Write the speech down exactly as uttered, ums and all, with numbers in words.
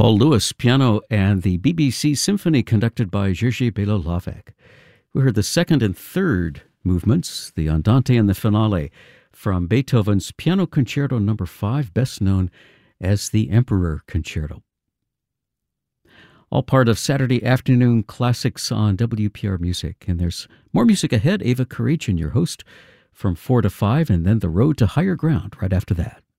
Paul Lewis, piano, and the B B C Symphony conducted by Jerzy Belohlávek. We heard the second and third movements, the Andante and the Finale, from Beethoven's Piano Concerto Number five, best known as the Emperor Concerto. All part of Saturday Afternoon Classics on W P R Music. And there's more music ahead. Ava Karajan, your host, from four to five, and then The Road to Higher Ground right after that.